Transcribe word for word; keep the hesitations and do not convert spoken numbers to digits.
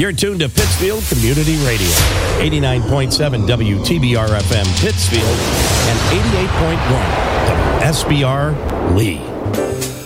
You're tuned to Pittsfield Community Radio, eighty-nine point seven W T B R F M Pittsfield and eighty-eight point one W S B R Lee.